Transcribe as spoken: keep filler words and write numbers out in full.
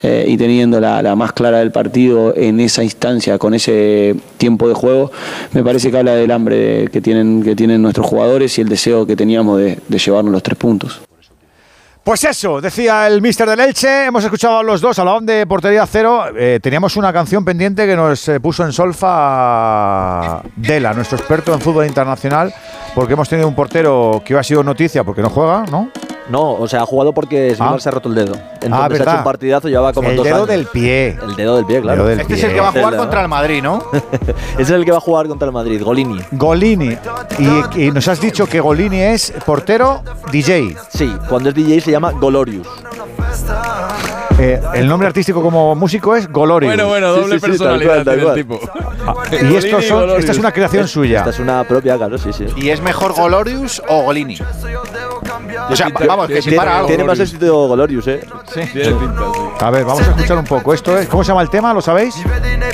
eh, y teniendo la, la más clara del partido en esa instancia, con ese tiempo de juego, me parece que habla del hambre que tienen, que tienen nuestros jugadores y el deseo que teníamos de, de llevarnos los tres puntos. Pues eso, decía el míster del Elche. Hemos escuchado a los dos, hablaban de portería cero. Eh, teníamos una canción pendiente que nos eh, puso en solfa Dela, nuestro experto en fútbol internacional, porque hemos tenido un portero que iba a sido noticia porque no juega, ¿no? No, o sea, ha jugado porque Ah. se ha roto el dedo. Entonces Ah, ha ¿verdad? hecho un partidazo, llevaba como El dos dedo años. del pie. El dedo del pie, claro. Dedo del Este pie. es el que va a jugar Del- contra el Madrid, ¿no? Ese es el que va a jugar contra el Madrid, Golini. Golini. Y, y nos has dicho que Golini es portero D J. Sí, cuando es D J se llama Golorius. Eh, el nombre artístico como músico es Golorius. Bueno, bueno, doble Sí, sí, sí, personalidad tal cual, del tal tipo. Y estos son, esta es una creación suya. Esta es una propia, claro, sí, sí. ¿Y es mejor Golorius o Golini? O sea, Tiene- vamos, que si tiene- para algo. Tiene más éxito Golorius, ¿eh? Tiene pinta, sí. A ver, vamos a escuchar un poco. Esto es, ¿cómo se llama el tema? ¿Lo sabéis?